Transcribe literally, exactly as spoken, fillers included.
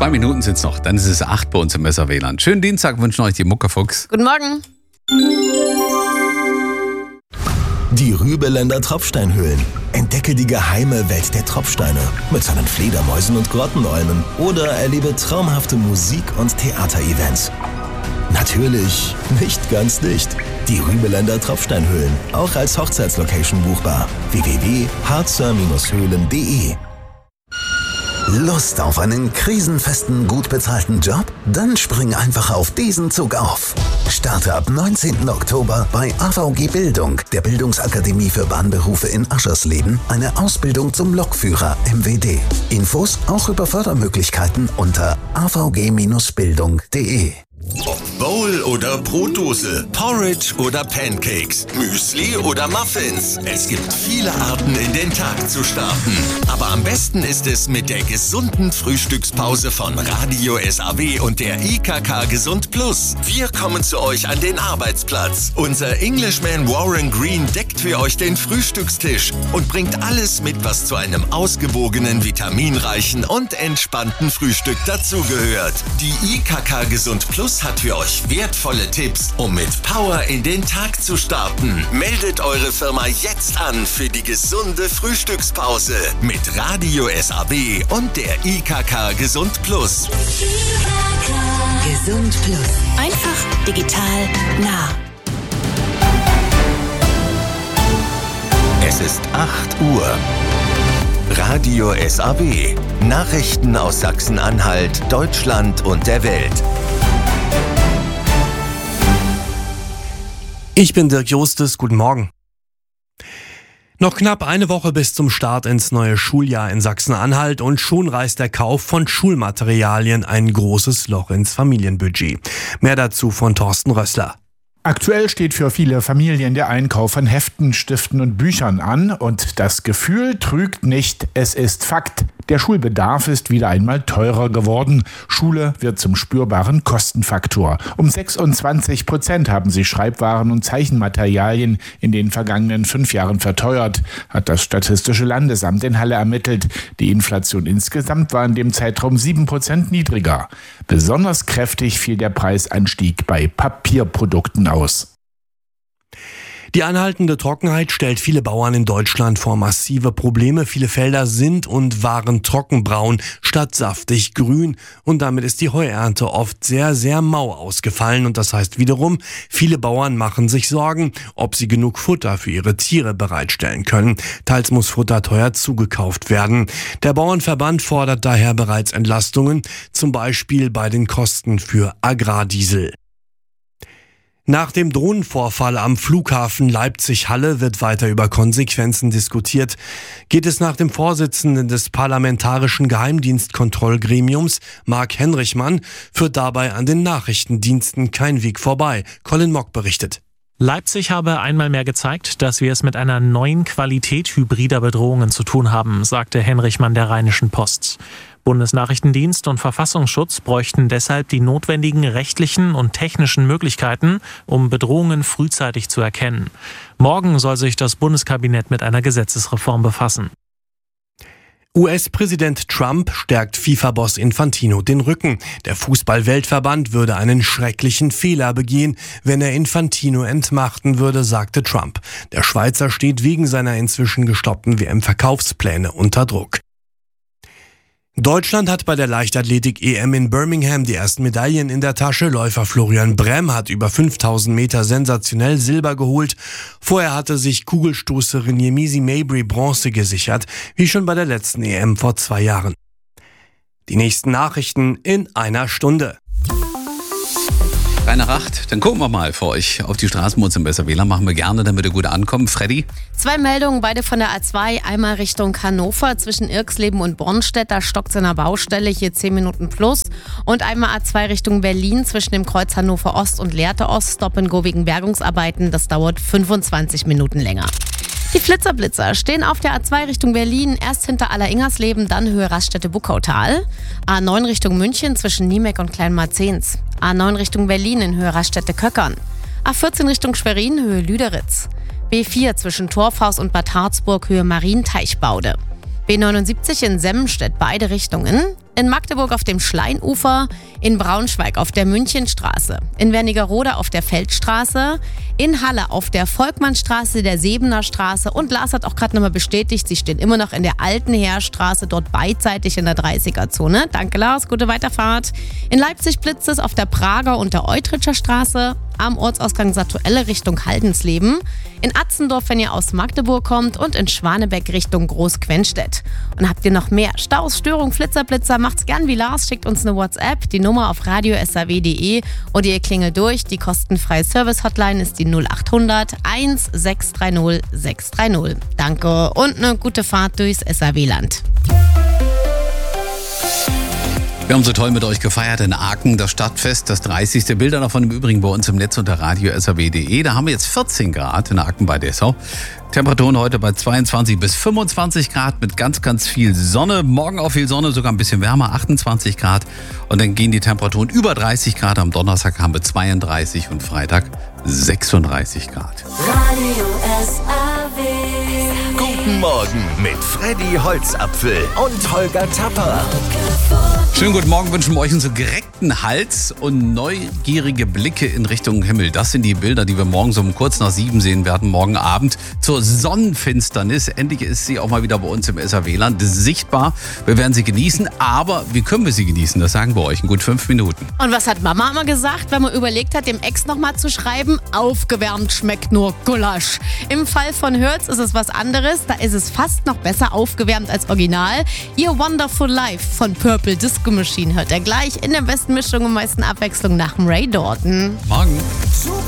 Zwei Minuten sind es noch, dann ist es acht bei uns im Messer W L A N. Schönen Dienstag wünschen euch die Muckerfuchs. Guten Morgen. Die Rübeländer Tropfsteinhöhlen. Entdecke die geheime Welt der Tropfsteine mit seinen Fledermäusen und Grottenolmen oder erlebe traumhafte Musik- und Theaterevents. Natürlich nicht ganz dicht. Die Rübeländer Tropfsteinhöhlen, auch als Hochzeitslocation buchbar. w w w punkt harzer Höhlen punkt de. Lust auf einen krisenfesten, gut bezahlten Job? Dann spring einfach auf diesen Zug auf. Starte ab neunzehnten Oktober bei A V G Bildung, der Bildungsakademie für Bahnberufe in Aschersleben, eine Ausbildung zum Lokführer M W D. Infos auch über Fördermöglichkeiten unter a v g Bindestrich bildung punkt de. Bowl oder Brotdose, Porridge oder Pancakes, Müsli oder Muffins. Es gibt viele Arten, in den Tag zu starten. Aber am besten ist es mit der gesunden Frühstückspause von Radio S A W und der I K K Gesund Plus. Wir kommen zu euch an den Arbeitsplatz. Unser Englishman Warren Green deckt für euch den Frühstückstisch und bringt alles mit, was zu einem ausgewogenen, vitaminreichen und entspannten Frühstück dazugehört. Die I K K Gesund Plus hat für euch wertvolle Tipps, um mit Power in den Tag zu starten. Meldet eure Firma jetzt an für die gesunde Frühstückspause mit Radio S A W und der I K K Gesund Plus. Gesund Plus. Einfach digital nah. Es ist acht Uhr. Radio S A W. Nachrichten aus Sachsen-Anhalt, Deutschland und der Welt. Ich bin Dirk Justus, guten Morgen. Noch knapp eine Woche bis zum Start ins neue Schuljahr in Sachsen-Anhalt und schon reißt der Kauf von Schulmaterialien ein großes Loch ins Familienbudget. Mehr dazu von Thorsten Rössler. Aktuell steht für viele Familien der Einkauf von Heften, Stiften und Büchern an und das Gefühl trügt nicht, es ist Fakt. Der Schulbedarf ist wieder einmal teurer geworden. Schule wird zum spürbaren Kostenfaktor. Um sechsundzwanzig Prozent haben sich Schreibwaren und Zeichenmaterialien in den vergangenen fünf Jahren verteuert, hat das Statistische Landesamt in Halle ermittelt. Die Inflation insgesamt war in dem Zeitraum sieben Prozent niedriger. Besonders kräftig fiel der Preisanstieg bei Papierprodukten aus. Die anhaltende Trockenheit stellt viele Bauern in Deutschland vor massive Probleme. Viele Felder sind und waren trockenbraun statt saftig grün. Und damit ist die Heuernte oft sehr, sehr mau ausgefallen. Und das heißt wiederum, viele Bauern machen sich Sorgen, ob sie genug Futter für ihre Tiere bereitstellen können. Teils muss Futter teuer zugekauft werden. Der Bauernverband fordert daher bereits Entlastungen, zum Beispiel bei den Kosten für Agrardiesel. Nach dem Drohnenvorfall am Flughafen Leipzig-Halle wird weiter über Konsequenzen diskutiert. Geht es nach dem Vorsitzenden des Parlamentarischen Geheimdienstkontrollgremiums, Mark Henrichmann, führt dabei an den Nachrichtendiensten kein Weg vorbei. Colin Mock berichtet. Leipzig habe einmal mehr gezeigt, dass wir es mit einer neuen Qualität hybrider Bedrohungen zu tun haben, sagte Henrichmann der Rheinischen Post. Bundesnachrichtendienst und Verfassungsschutz bräuchten deshalb die notwendigen rechtlichen und technischen Möglichkeiten, um Bedrohungen frühzeitig zu erkennen. Morgen soll sich das Bundeskabinett mit einer Gesetzesreform befassen. U S-Präsident Trump stärkt FIFA-Boss Infantino den Rücken. Der Fußball-Weltverband würde einen schrecklichen Fehler begehen, wenn er Infantino entmachten würde, sagte Trump. Der Schweizer steht wegen seiner inzwischen gestoppten W M-Verkaufspläne unter Druck. Deutschland hat bei der Leichtathletik-E M in Birmingham die ersten Medaillen in der Tasche. Läufer Florian Brehm hat über fünftausend Meter sensationell Silber geholt. Vorher hatte sich Kugelstoßerin Yemisi Mabry Bronze gesichert, wie schon bei der letzten E M vor zwei Jahren. Die nächsten Nachrichten in einer Stunde. drei nach acht, dann gucken wir mal für euch auf die Straßen bei uns im Besser W L A N. Machen wir gerne, damit ihr gut ankommt. Freddy? Zwei Meldungen, beide von der A zwei. Einmal Richtung Hannover zwischen Irxleben und Bornstedt. Da stockt es in der Baustelle, hier zehn Minuten plus. Und einmal A zwei Richtung Berlin zwischen dem Kreuz Hannover Ost und Lehrte Ost. Stop and go wegen Bergungsarbeiten. Das dauert fünfundzwanzig Minuten länger. Die Flitzerblitzer stehen auf der A zwei Richtung Berlin, erst hinter Allersingersleben, dann Höhe Raststätte-Buckautal. A neun Richtung München zwischen Niemek und Kleinmarzens. A neun Richtung Berlin in Höhe Raststätte-Köckern. A vierzehn Richtung Schwerin, Höhe Lüderitz. B vier zwischen Torfhaus und Bad Harzburg, Höhe Marienteichbaude. B neunundsiebzig in Semmenstedt, beide Richtungen. In Magdeburg auf dem Schleinufer, in Braunschweig auf der Münchenstraße, in Wernigerode auf der Feldstraße, in Halle auf der Volkmannstraße, der Sebener Straße und Lars hat auch gerade nochmal bestätigt, sie stehen immer noch in der alten Heerstraße, dort beidseitig in der dreißiger-Zone. Danke Lars, gute Weiterfahrt. In Leipzig blitzt es auf der Prager und der Eutritscher Straße, am Ortsausgang Satuelle Richtung Haldensleben, in Atzendorf, wenn ihr aus Magdeburg kommt und in Schwanebeck Richtung Großquenstedt. Und habt ihr noch mehr Staus, Störung, Flitzer, Blitzer, macht's gern wie Lars, schickt uns eine WhatsApp, die Nummer auf radio punkt s a w punkt d e oder ihr klingelt durch. Die kostenfreie Service-Hotline ist die null acht hundert eins sechs drei null sechs drei null. Danke und eine gute Fahrt durchs S A W-Land. Wir haben so toll mit euch gefeiert in Aachen, das Stadtfest, das dreißigste Bilder davon im Übrigen bei uns im Netz unter radio punkt s a w punkt d e. Da haben wir jetzt vierzehn Grad in Aachen bei Dessau. Temperaturen heute bei zweiundzwanzig bis fünfundzwanzig Grad mit ganz, ganz viel Sonne. Morgen auch viel Sonne, sogar ein bisschen wärmer, achtundzwanzig Grad. Und dann gehen die Temperaturen über dreißig Grad. Am Donnerstag haben wir zweiunddreißig und Freitag sechsunddreißig Grad. Radio S A W. Guten Morgen mit Freddy Holzapfel und Holger Tapper. Schönen guten Morgen, wünschen wir euch einen so gereckten Hals und neugierige Blicke in Richtung Himmel. Das sind die Bilder, die wir morgen so um kurz nach sieben sehen werden, morgen Abend zur Sonnenfinsternis. Endlich ist sie auch mal wieder bei uns im S A W-Land sichtbar. Wir werden sie genießen, aber wie können wir sie genießen? Das sagen wir euch in gut fünf Minuten. Und was hat Mama immer gesagt, wenn man überlegt hat, dem Ex nochmal zu schreiben? Aufgewärmt schmeckt nur Gulasch. Im Fall von Hurts ist es was anderes. Da ist es fast noch besser aufgewärmt als original. Ihr Wonderful Life von Purple Disco Machine hört er gleich in der besten Mischung und meisten Abwechslung nach dem Ray Dalton. Morgen.